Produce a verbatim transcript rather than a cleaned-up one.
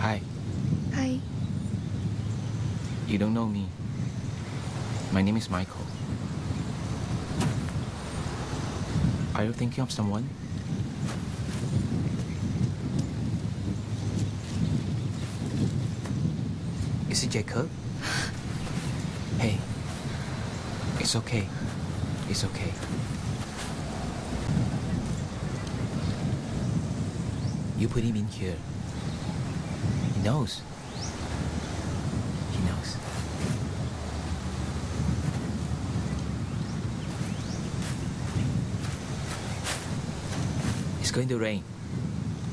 Hi. Hi. You don't know me. My name is Michael. Are you thinking of someone? Is it Jacob? Hey. It's okay. It's okay. You put him in here. He knows. He knows. It's going to rain.